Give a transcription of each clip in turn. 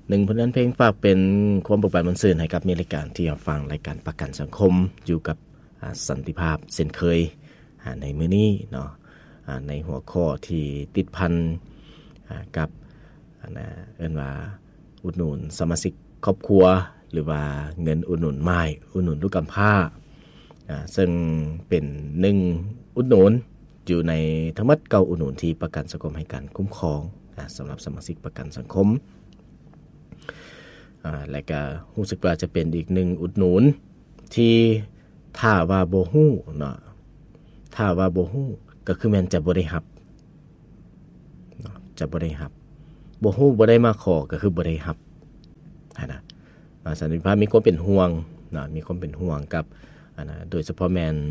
1ผลงานเพลงฝากเป็นความปลอดภัยมันซื่นให้กับมีรายการที่รับฟังรายการประกันสังคมอยู่กับสันติภาพเช่นเคยในมื้อนี้เนาะในหัวข้อที่ติดพันกับเอิ้นว่าอุดหนุนสมาชิกครอบครัวหรือว่าเงินอุดหนุนไม้อุดหนุนลูกกำพร้าซึ่งเป็น1อุดหนุนอยู่ในทั้งหมด9อุดหนุนที่ประกันสังคมให้การคุ้มครองสำหรับสมาชิกประกันสังคมและก็รู้สึกว่าจะเป็นอีก1อุดหนุนที่ถ้าว่าบ่ฮู้เนาะถ้าว่าบ่ฮู้ก็คือแม่นจะบ่ได้รับเนาะจะบ่ได้รับบ่ฮู้บ่ได้มาขอก็คือบ่ได้รับนะสันติภาพมีความเป็นห่วงเนาะมีความเป็นห่วงกับโดยเฉพาะแม่น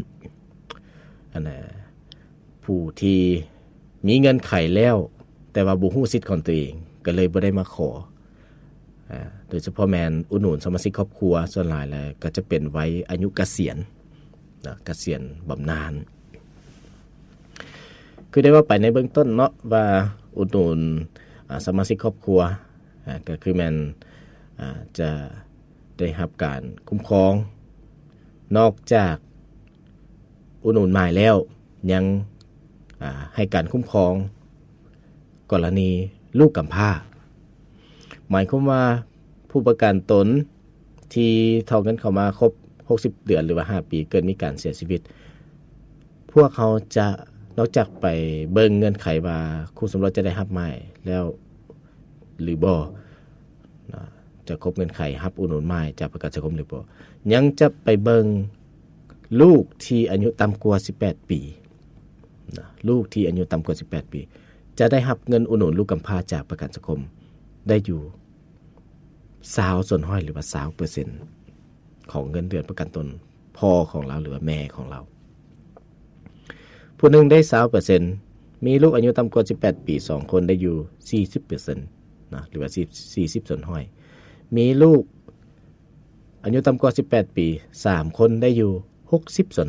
ผู้ที่มีเงินไขแล้วแต่ว่าบ่ฮู้สิทธิ์ของตัวเองก็เลยบ่ได้มาขอโดยเฉพาะแม่นอุดหนุนสมาชิกครอบครัวส่วนหลายแล้วก็จะเป็นไว้อายุเกษียณนะเกษียณบำนาญคือได้ว่าไปในเบื้องต้นเนาะว่าอุดหนุนสมาชิกครอบครัวก็คือแม่นจะได้รับการคุ้มครองนอกจากอุดหนุนหมายแล้วยังให้การคุ้มครองกรณีลูกกำพร้าหมายความว่าผู้ประกันตนที่ทองเงินเข้ามาครบ60เดือนหรือว่า5ปีเกิดมีการเสียชีวิตพวกเขาจะนอกจากไปเบิ่งเงื่อนไขว่าคู่สมรสจะได้รับไม้แล้วหรือบ่จะครบเงื่อนไขรับอุดหนุนไม้จากประกันสังคมหรือบ่ยังจะไปเบิ่งลูกที่อายุต่ำกว่า18ปีลูกที่อายุต่ำกว่า18ปีจะได้รับเงินอุดหนุนลูกกำพร้าจากประกันสังคมได้อยู่20%หรือว่า 20% ของเงินเดือนประกันตนพ่อของเราหรือว่าแม่ของเราผู้หนึ่งได้ 20% มีลูกอายุต่ำกว่า18ปี2คนได้อยู่ 40% นะหรือว่า40%มีลูกอายุต่ำกว่า18ปี3คนได้อยู่ 60%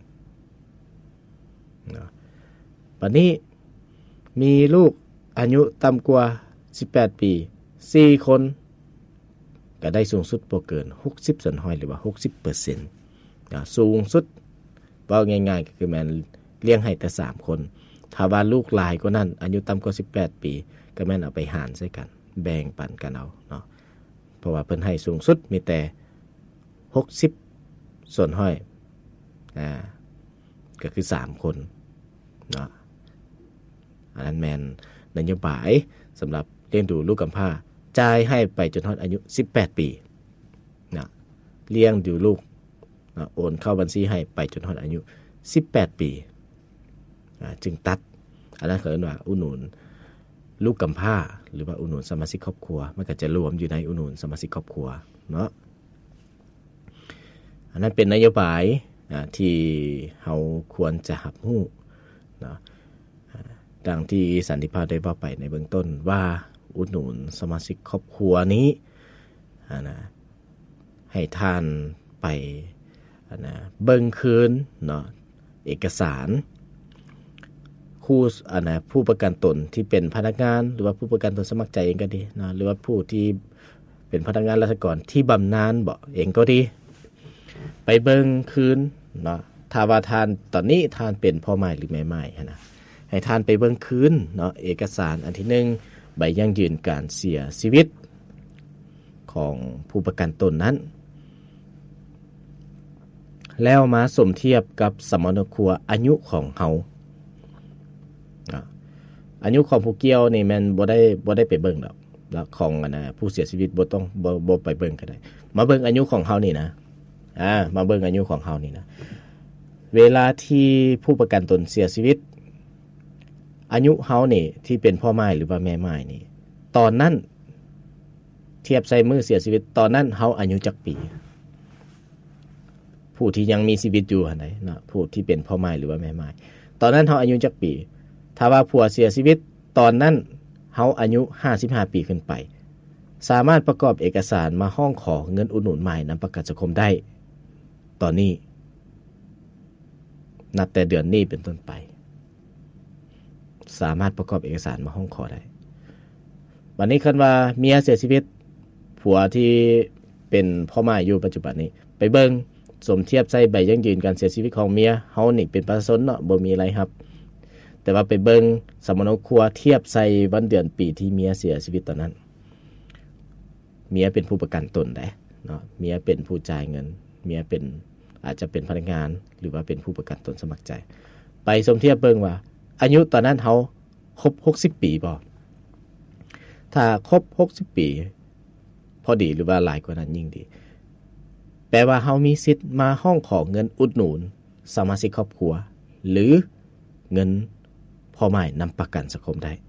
นะบัดนี้มีลูกอายุต่ำกว่า18ปี4คนก็ได้สูงสุดบ่เกิน 60% หรือว่า 60% นะสูงสุดเว้าง่ายๆก็คือแม่นเลี้ยงให้แต่3คนถ้าว่าลูกหลายกว่านั้นอายุต่ำกว่า18ปีก็แม่นเอาไปหารใส่กันแบ่งปันกันเอาเนาะเพราะว่าเพิ่นให้สูงสุดมีแต่60%ก็คือ3คนเนาะอันนั้นแม่นนโยบายสำหรับเลี้ยงดูลูกกำพร้าจ่ายให้ไปจนฮอดอายุ18ปีนะเลี้ยงดูลูกโอนเข้าบัญชีให้ไปจนฮอดอายุ18ปีจึงตัดอันนั้นเขาเรียกว่าอุดหนุนลูกกำพร้าหรือว่าอุดหนุนสมาชิกครอบครัวมันก็จะรวมอยู่ในอุดหนุนสมาชิกครอบครัวเนาะอันนั้นเป็นนโยบายที่เฮาควรจะรับรู้เนาะดังที่สันติภาพได้ว่าไปในเบื้องต้นว่าอุดหนุนสมาชิกครอบครัวนี้ให้ท่านไปเบิ่งคืนเนาะเอกสารคู่ผู้ประกันตนที่เป็นพนักงานหรือว่าผู้ประกันตนสมัครใจเองก็ดีนะหรือว่าผู้ที่เป็นพนักงานราชการที่บำนาญบ่เองก็ดีไปเบิ่งคืนเนาะถ้าว่าท่านตอนนี้ท่านเป็นพ่อใหม่หรือแม่ใหม่นะให้ท่านไปเบิ่งคืนเนาะเอกสารอันที่1ใบยั่งยืนการเสียชีวิตของผู้ประกันตนนั้นแล้วมาสมเทียบกับสมณครัวอายุของเฮาอายุของผู้เกี่ยวนี่แม่นบ่ได้ไปเบิ่งดอกแล้วของผู้เสียชีวิตบ่ต้องบ่ไปเบิ่งก็ได้มาเบิ่งอายุของเฮานี่นะมาเบิ่งอายุของเฮานี่นะเวลาที่ผู้ประกันตนเสียชีวิตอายุเฮานี่ที่เป็นพ่อไม้หรือว่าแม่ไม้นี่ตอนนั้นเทียบใส่มือเสียชีวิตตอนนั้นเฮาอายุจักปีผู้ที่ยังมีชีวิตอยู่หั่นใดเนาะผู้ที่เป็นพ่อไม้หรือว่าแม่ไม้ตอนนั้นเฮาอายุจักปีถ้าว่าผัวเสียชีวิตตอนนั้นเฮาอายุ55ปีขึ้นไปสามารถประกอบเอกสารมาห้องขอเงินอุดหนุนใหม่นำประกันสังคมได้ตอนนี้นับแต่เดือนนี้เป็นต้นไปสามารถประกอบเอกสารมาห้องขอได้วันนี้คันว่าเมียเสียชีวิตผัวที่เป็นพ่อหมายอยู่ปัจจุบันนี้ไปเบิ่งสมเทียบใส่ใบยั่งยืนการเสียชีวิตของเมียเฮานี่เป็นประชาชนเนาะบ่มีอะไรครับแต่ว่าไปเบิ่งสมณครัวเทียบใส่วันเดือนปีที่เมียเสียชีวิตตอนนั้นเมียเป็นผู้ประกันตนได้เนาะเมียเป็นผู้จ่ายเงินเมียเป็นอาจจะเป็นพนักงานหรือว่าเป็นผู้ประกันตนสมัครใจไปสมเทียบเบิ่งว่าอายุตอนนั้นเฮาครบ60ปีบ่ถ้าครบ60ปีพอดีหรือว่าหลายกว่านั้นยิ่งดีแปลว่าเฮามีสิทธิ์มาห้องขอเงินอุดหนุนสมาชิกครอบครัวหรือเงินพ่อหมายนำประกันสังคมได้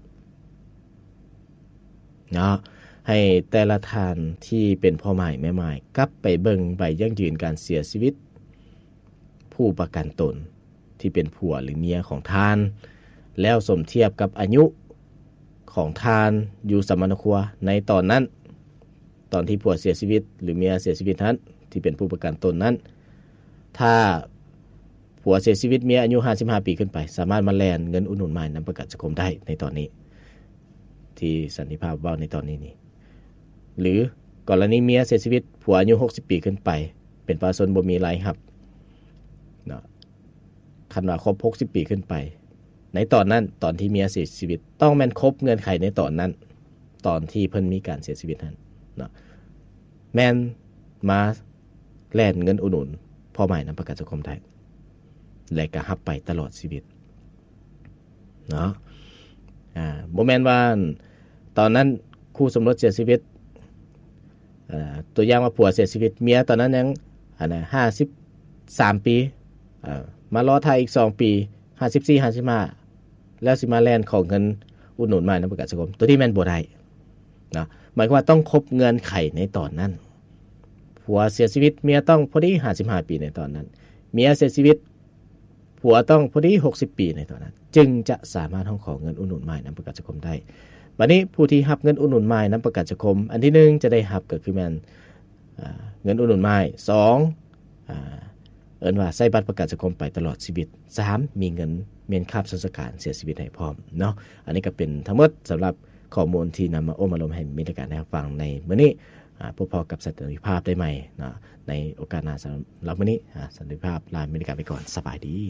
เนาะให้แต่ละท่านที่เป็นพ่อหมายแม่หมายกลับไปเบิ่งใบยั่งยืนการเสียชีวิตผู้ประกันตนที่เป็นผัวหรือเมียของท่านแล้วสมเทียบกับอายุของท่านอยู่สมณครัวในตอนนั้นตอนที่ผัวเสียชีวิตหรือเมียเสียชีวิตนั้นที่เป็นผู้ประกันตนนั้นถ้าผัวเสียชีวิตเมียอายุ55ปีขึ้นไปสามารถมาแลนเงินอุดหนุนหมายนำประกันสังคมได้ในตอนนี้ที่สันติภาพเว้าในตอนนี้นี่หรือกรณีเมียเสียชีวิตผัวอายุ60ปีขึ้นไปเป็นประชาชนบ่มีรายรับเนาะคันว่าครบ60ปีขึ้นไปในตอนนั้นตอนที่เมียเสียชีวิตต้องแม่นครบเงื่อนไขในตอนนั้นตอนที่เพิ่นมีการเสียชีวิตนั้นเนาะแม่นมาแลนเงินอุดหนุนพ่อหมายนำประกันสังคมได้และก็รับไปตลอดชีวิตเนาะบ่แม่นว่าตอนนั้นคู่สมรสเสียชีวิตตัวอย่างว่าผัวเสียชีวิตเมียตอนนั้นยัง53ปีมารอทายอีก2ปี54 55แล้วสิมาแลนของเงินอุดหนุนหมายนำประกันสังคมตัวที่แม่นบ่ได้นะหมายความว่าต้องครบเงื่อนไขในตอนนั้นผัวเสียชีวิตเมียต้องพอดี55ปีในตอนนั้นเมียเสียชีวิตผัวต้องพอดี60ปีในตอนนั้นจึงจะสามารถห้องขอเงินอุดหนุนหมายนำประกันสังคมได้บัดนี้ผู้ที่รับเงินอุดหนุนหมายนำประกันสังคมอันที่1จะได้รับก็คือแม่นเงินอุดหนุนหมาย2เอิ้นว่าใช้บัตรประกันสังคมไปตลอดชีวิต3มีเงินเมียนค่าราชการเสียชีวิตให้พร้อมเนาะอันนี้ก็เป็นทั้งหมดสำหรับข้อมูลที่นำมาอบรมให้มีในการได้ฟังในมื้อนี้พบพอกับสันติภาพได้ใหม่นะในโอกาสหน้าสำหรับมื้อนี้สันติภาพลามีในการไปก่อนสบายดี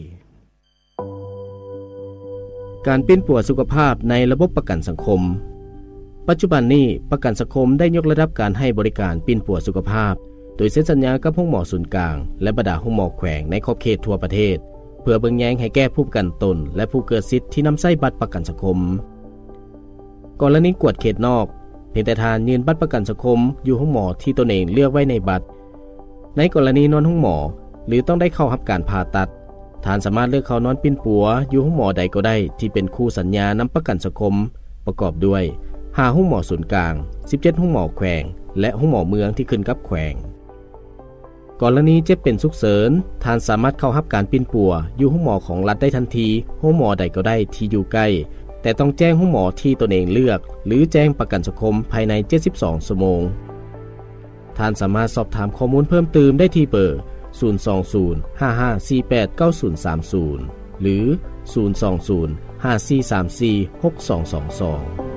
การเป็นปัวสุขภาพในระบบประกันสังคมปัจจุบันนี้ประกันสังคมได้ยกระดับการให้บริการปิ้นปัวสุขภาพโดยเซ็นสัญญากับห้องหมอศูนย์กลางและบรรดาห้องหมอแขวงในขอบเขตทั่วประเทศเพื่อเบิ่งแยงให้แก้ผู้ประกันตนและผู้เกิดสิทธิ์ที่นำใช้บัตรประกันสังคมกรณีกวดเขตนอกเพียงแต่ทานยืนบัตรประกันสังคมอยู่ห้องหมอที่ตนเองเลือกไว้ในบัตรในกรณีนอนห้องหมอหรือต้องได้เข้ารับการผ่าตัดทานสามารถเลือกเข้านอนปิ้นปัวอยู่ห้องหมอใดก็ได้ที่เป็นคู่สัญญานำประกันสังคมประกอบด้วย5ห้องหมอศูนย์กลาง17ห้องหมอแขวงและห้องหมอเมืองที่ขึ้นกับแขวงกรณีเจ็บเป็นฉุกเฉินทานสามารถเข้ารับการปิ้นปัวอยู่ห้องหมอของรัฐได้ทันทีห้องหมอใดก็ได้ที่อยู่ใกล้แต่ต้องแจ้งห้องหมอที่ตนเองเลือกหรือแจ้งประกันสังคมภายใน72ชั่วโมงท่านสามารถสอบถามข้อมูลเพิ่มเติมได้ที่เบอร์02055489030หรือ02054346222